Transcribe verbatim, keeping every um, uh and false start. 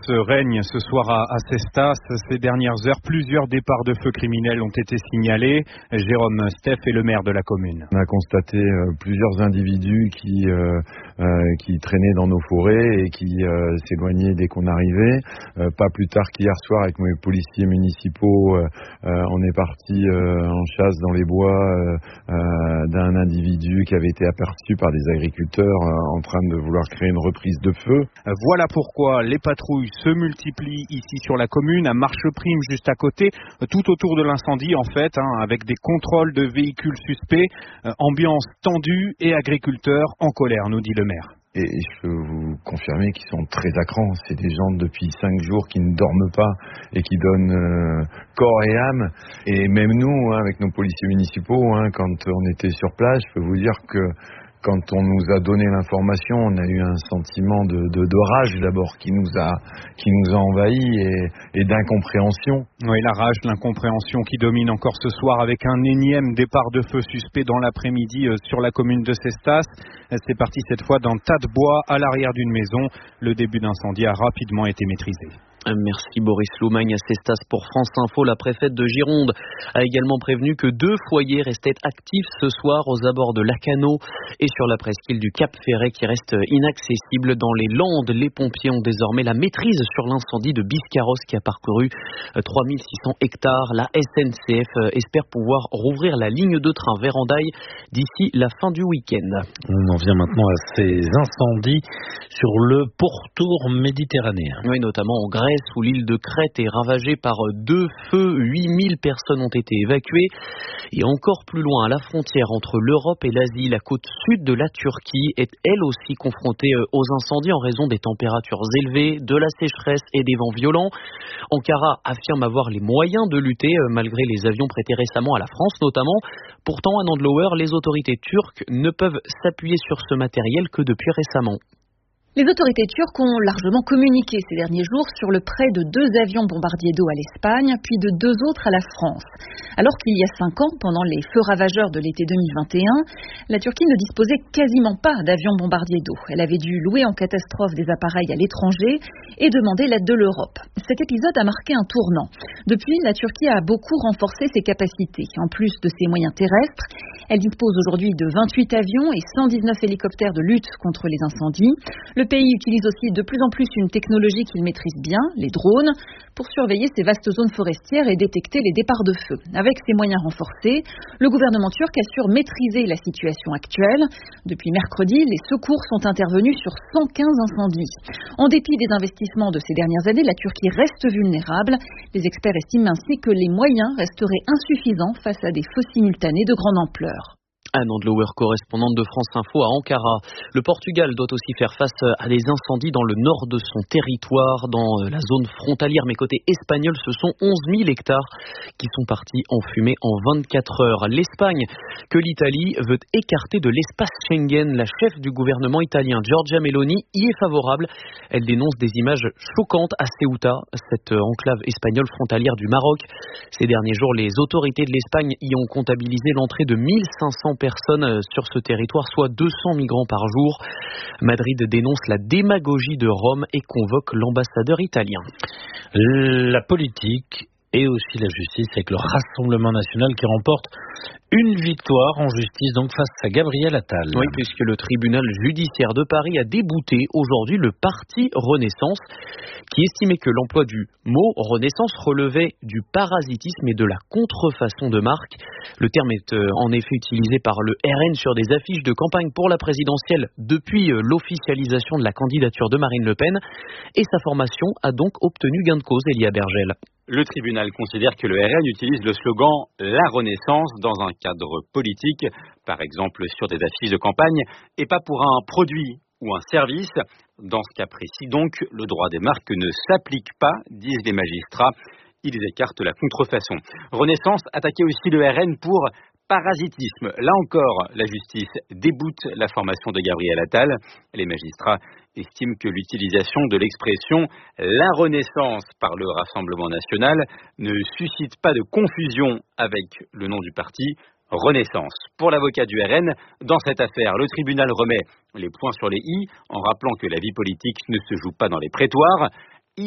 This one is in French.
règne ce soir à, à Cestas. Ces dernières heures, plusieurs départs de feu criminels ont été signalés. Jérôme Steff est le maire de la commune. On a constaté euh, plusieurs individus qui, euh, euh, qui traînaient dans nos forêts et qui euh, s'éloignaient dès qu'on arrivait. Euh, pas plus tard qu'hier soir, avec mes policiers municipaux, euh, euh, on est parti euh, en chasse dans les bois euh, euh, d'un individu qui avait été aperçu par des agriculteurs euh, en train de vouloir créer une reprise de feu. Voilà pourquoi les patrouilles se multiplient ici sur la commune, à Marcheprime juste à côté, tout autour de l'incendie en fait, hein, avec des contrôles de véhicules suspects, euh, ambiance tendue et agriculteurs en colère, nous dit le maire. Et je peux vous confirmer qu'ils sont très à cran. C'est des gens depuis cinq jours qui ne dorment pas et qui donnent euh, corps et âme. Et même nous, hein, avec nos policiers municipaux, hein, quand on était sur place, je peux vous dire que quand on nous a donné l'information, on a eu un sentiment de, de, de rage d'abord qui nous a, qui nous a envahis et, et d'incompréhension. Oui, la rage, l'incompréhension qui domine encore ce soir avec un énième départ de feu suspect dans l'après-midi euh, sur la commune de Cestas. C'est parti cette fois d'un tas de bois à l'arrière d'une maison. Le début d'incendie a rapidement été maîtrisé. Merci Boris Loumagne à Cestas pour France Info. La préfète de Gironde a également prévenu que deux foyers restaient actifs ce soir aux abords de Lacanau et sur la presqu'île du Cap Ferret qui reste inaccessible. Dans les Landes, les pompiers ont désormais la maîtrise sur l'incendie de Biscarrosse qui a parcouru trois mille six cents hectares. La S N C F espère pouvoir rouvrir la ligne de train Vérandaille d'ici la fin du week-end. On en vient maintenant à ces incendies sur le pourtour méditerranéen. Oui, notamment en Grèce, où l'île de Crète est ravagée par deux feux. huit mille personnes ont été évacuées. Et encore plus loin, à la frontière entre l'Europe et l'Asie, la côte sud de la Turquie est elle aussi confrontée aux incendies en raison des températures élevées, de la sécheresse et des vents violents. Ankara affirme avoir les moyens de lutter malgré les avions prêtés récemment à la France notamment. Pourtant, à Nandlower, les autorités turques ne peuvent s'appuyer sur ce matériel que depuis récemment. Les autorités turques ont largement communiqué ces derniers jours sur le prêt de deux avions bombardiers d'eau à l'Espagne, puis de deux autres à la France. Alors qu'il y a cinq ans, pendant les feux ravageurs de l'été deux mille vingt et un, la Turquie ne disposait quasiment pas d'avions bombardiers d'eau. Elle avait dû louer en catastrophe des appareils à l'étranger et demander l'aide de l'Europe. Cet épisode a marqué un tournant. Depuis, la Turquie a beaucoup renforcé ses capacités. En plus de ses moyens terrestres, elle dispose aujourd'hui de vingt-huit avions et cent dix-neuf hélicoptères de lutte contre les incendies. Le pays utilise aussi de plus en plus une technologie qu'il maîtrise bien, les drones, pour surveiller ces vastes zones forestières et détecter les départs de feu. Avec ces moyens renforcés, le gouvernement turc assure maîtriser la situation actuelle. Depuis mercredi, les secours sont intervenus sur cent quinze incendies. En dépit des investissements de ces dernières années, la Turquie reste vulnérable. Les experts estiment ainsi que les moyens resteraient insuffisants face à des feux simultanés de grande ampleur. Anne Andlower, correspondante de France Info à Ankara. Le Portugal doit aussi faire face à des incendies dans le nord de son territoire, dans la zone frontalière. Mais côté espagnol, ce sont onze mille hectares qui sont partis en fumée en vingt-quatre heures. L'Espagne, que l'Italie veut écarter de l'espace Schengen. La chef du gouvernement italien, Giorgia Meloni, y est favorable. Elle dénonce des images choquantes à Ceuta, cette enclave espagnole frontalière du Maroc. Ces derniers jours, les autorités de l'Espagne y ont comptabilisé l'entrée de mille cinq cents personnes sur ce territoire, soit deux cents migrants par jour. Madrid dénonce la démagogie de Rome et convoque l'ambassadeur italien. La politique et aussi la justice avec le Rassemblement national qui remporte une victoire en justice donc face à Gabriel Attal. Oui, puisque le tribunal judiciaire de Paris a débouté aujourd'hui le parti Renaissance qui estimait que l'emploi du mot Renaissance relevait du parasitisme et de la contrefaçon de marque. Le terme est euh, en effet utilisé par le R N sur des affiches de campagne pour la présidentielle depuis euh, l'officialisation de la candidature de Marine Le Pen et sa formation a donc obtenu gain de cause, Elia Bergel. Le tribunal considère que le R N utilise le slogan « La Renaissance » dans un cadre politique, par exemple sur des affiches de campagne, et pas pour un produit ou un service. Dans ce cas précis, donc, le droit des marques ne s'applique pas, disent les magistrats. Ils écartent la contrefaçon. Renaissance attaquait aussi le R N pour parasitisme. Là encore, la justice déboute la formation de Gabriel Attal. Les magistrats estiment que l'utilisation de l'expression « la Renaissance » par le Rassemblement national ne suscite pas de confusion avec le nom du parti Renaissance. Pour l'avocat du R N, dans cette affaire, le tribunal remet les points sur les i en rappelant que la vie politique ne se joue pas dans les prétoires.